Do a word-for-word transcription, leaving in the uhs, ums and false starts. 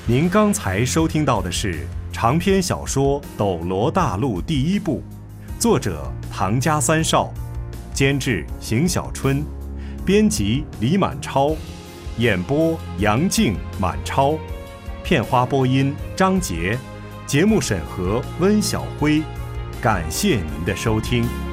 您刚才收听到的是长篇小说《斗罗大陆》第一部，作者唐家三少，监制邢小春，编辑李满超，演播杨静、满超，片花播音张杰，节目审核温晓辉。感谢您的收听。